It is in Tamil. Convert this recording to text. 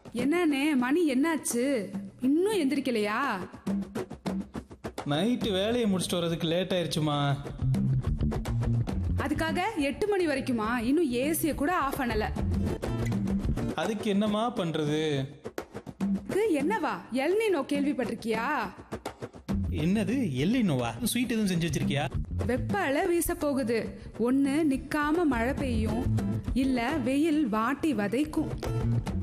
என்னண்ணே, மணி என்னாச்சு? இன்னும் எந்திரிக்கலையா? நைட்டு வேலையை முடிச்சுட்டு வர்றதுக்கு லேட் ஆயிடுச்சுமா. அதுக்காக 8 மணி வரைக்குமா? இன்னும் ஏசிய கூட ஆஃப் பண்ணல. அதுக்கு என்னமா பண்றது? என்னவா? எல்னினோ கேள்விப்பட்டிருக்கியா? என்னது எல்லினோவா? ஸ்வீட் எதுவும் செஞ்சு வச்சிருக்கியா? வெப்ப அலை வீச போகுது. ஒண்ணு நிக்காம மழை பெய்யும், இல்ல வெயில் வாட்டி வதைக்கும்.